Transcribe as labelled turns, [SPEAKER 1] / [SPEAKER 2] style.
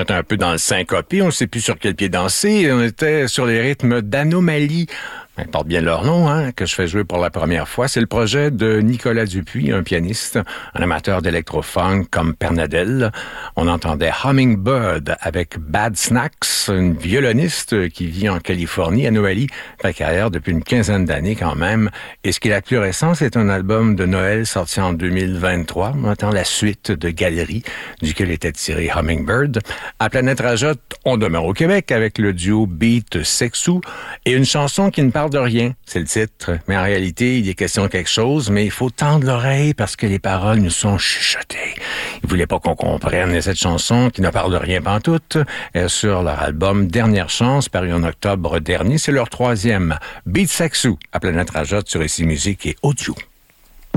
[SPEAKER 1] était un peu dans le syncopé, on ne sait plus sur quel pied danser, on était sur les rythmes d'Anomalie. Ils portent bien leur nom, hein, que je fais jouer pour la première fois. C'est le projet de Nicolas Dupuis, un pianiste, un amateur d'électro-funk comme Pernadel. On entendait Hummingbird avec Bad Snacks, une violoniste qui vit en Californie. Anomalie fait carrière depuis une quinzaine d'années quand même. Et ce qui est la plus récent, c'est un album de Noël sorti en 2023. On entend la suite de Galerie, duquel était tiré Hummingbird. À Planète Rajotte, on demeure au Québec avec le duo Beat Sexou et une chanson qui ne parle de rien, c'est le titre. Mais en réalité, il est question de quelque chose, mais il faut tendre l'oreille parce que les paroles nous sont chuchotées. Ils voulaient pas qu'on comprenne cette chanson qui ne parle de rien pantoute est sur leur album Dernière Chance, paru en octobre dernier. C'est leur troisième. Beat Sexou à Planète Rajotte sur Ici Musique et Audio.